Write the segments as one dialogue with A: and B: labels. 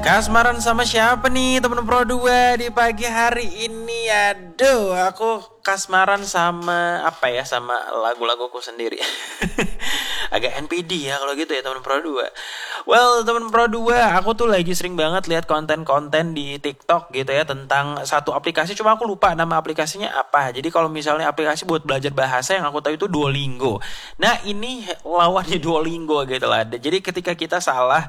A: Kasmaran sama siapa nih temen Pro 2 di pagi hari ini? Aduh, aku kasmaran sama apa ya, sama lagu-laguku sendiri. Agak NPD ya kalau gitu ya temen Pro 2. Well, temen Pro 2, aku tuh lagi sering banget lihat konten-konten di TikTok gitu ya tentang satu aplikasi, cuma aku lupa nama aplikasinya apa. Jadi kalau misalnya aplikasi buat belajar bahasa yang aku tahu itu Duolingo. Nah, ini lawannya Duolingo gitu lah. Jadi ketika kita salah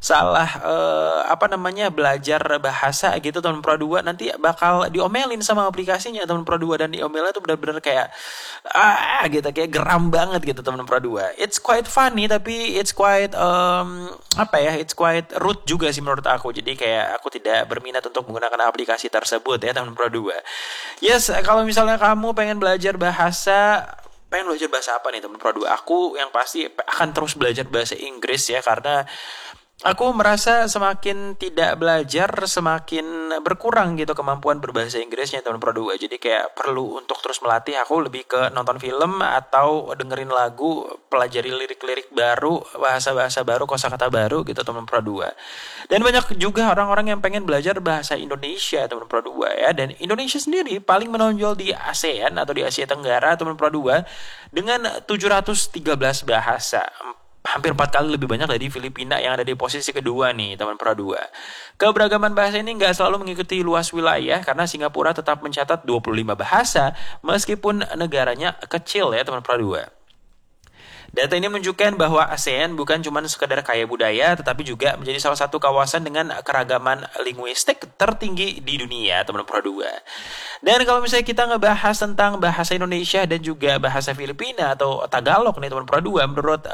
A: belajar bahasa gitu teman Pro 2, nanti bakal diomelin sama aplikasinya teman Pro 2, dan diomelnya tuh benar-benar kayak gitu, kayak geram banget gitu teman Pro 2. It's quite funny tapi it's quite it's quite rude juga sih menurut aku. Jadi kayak aku tidak berminat untuk menggunakan aplikasi tersebut ya teman Pro 2. Yes, kalau misalnya kamu pengen belajar bahasa apa nih teman Pro 2? Aku yang pasti akan terus belajar bahasa Inggris ya, karena aku merasa semakin tidak belajar, semakin berkurang gitu kemampuan berbahasa Inggrisnya teman Pro 2. Jadi kayak perlu untuk terus melatih. Aku lebih ke nonton film atau dengerin lagu, pelajari lirik-lirik baru, bahasa-bahasa baru, kosakata baru gitu teman Pro 2. Dan banyak juga orang-orang yang pengen belajar bahasa Indonesia teman Pro 2 ya. Dan Indonesia sendiri paling menonjol di ASEAN atau di Asia Tenggara teman Pro 2 dengan 713 bahasa. Hampir 4 kali lebih banyak dari Filipina yang ada di posisi kedua nih teman Pro 2. Keberagaman bahasa ini nggak selalu mengikuti luas wilayah, karena Singapura tetap mencatat 25 bahasa meskipun negaranya kecil ya teman Pro 2. Data ini menunjukkan bahwa ASEAN bukan cuma sekedar kaya budaya, tetapi juga menjadi salah satu kawasan dengan keragaman linguistik tertinggi di dunia, teman Pro 2. Dan kalau misalnya kita ngebahas tentang bahasa Indonesia dan juga bahasa Filipina atau Tagalog nih, teman Pro 2, menurut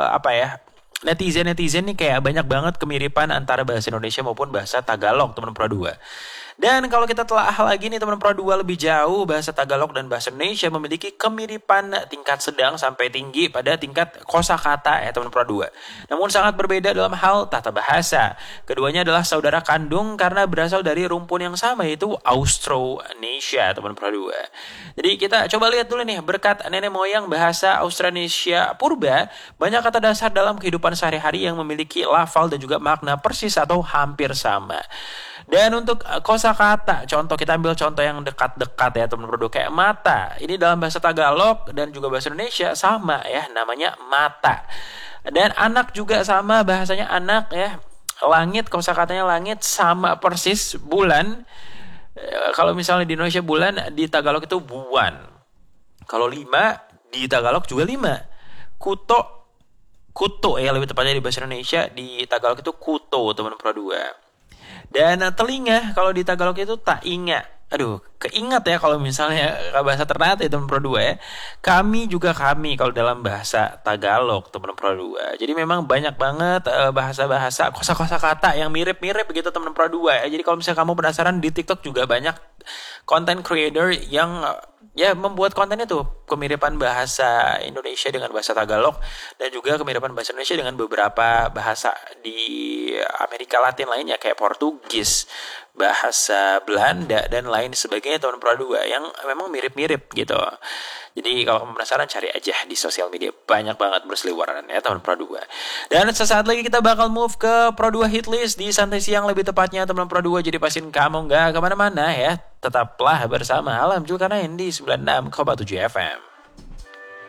A: netizen nih kayak banyak banget kemiripan antara bahasa Indonesia maupun bahasa Tagalog, teman Pro 2. Dan kalau kita telah lagi nih teman Pro 2 lebih jauh, bahasa Tagalog dan bahasa Indonesia memiliki kemiripan tingkat sedang sampai tinggi pada tingkat kosakata ya teman Pro 2. Namun sangat berbeda dalam hal tata bahasa. Keduanya adalah saudara kandung karena berasal dari rumpun yang sama, yaitu Austronesia teman Pro 2. Jadi kita coba lihat dulu nih, berkat nenek moyang bahasa Austronesia purba, banyak kata dasar dalam kehidupan sehari-hari yang memiliki lafal dan juga makna persis atau hampir sama. Dan untuk kosakata, contoh, kita ambil contoh yang dekat-dekat ya teman Pro 2, kayak mata. Ini dalam bahasa Tagalog dan juga bahasa Indonesia sama ya, namanya mata. Dan anak juga sama, bahasanya anak ya. Langit, kosakatanya langit, sama persis. Bulan, kalau misalnya di Indonesia bulan, di Tagalog itu buwan. Kalau 5, di Tagalog juga 5. Kuto ya, lebih tepatnya di bahasa Indonesia, di Tagalog itu kuto teman Pro 2. Dan telinga, kalau di Tagalog itu tainga. Aduh, keingat ya kalau misalnya bahasa Ternate teman Pro 2 ya. Kami kalau dalam bahasa Tagalog teman Pro 2. Jadi memang banyak banget bahasa-bahasa, kosa-kosa kata yang mirip-mirip begitu teman Pro 2 ya. Jadi kalau misalnya kamu penasaran, di TikTok juga banyak content creator yang ya membuat konten itu kemiripan bahasa Indonesia dengan bahasa Tagalog, dan juga kemiripan bahasa Indonesia dengan beberapa bahasa di Amerika Latin lainnya kayak Portugis, bahasa Belanda dan lain sebagainya teman Pro 2 yang memang mirip-mirip gitu. Jadi kalau kamu penasaran, cari aja di sosial media, banyak banget berseliweran ya teman Pro 2. Dan sesaat lagi kita bakal move ke Pro 2 hit list di santai siang lebih tepatnya teman Pro 2. Jadi pastiin kamu nggak kemana-mana ya, tetaplah bersama Alam Julkarnain di 96,7 FM.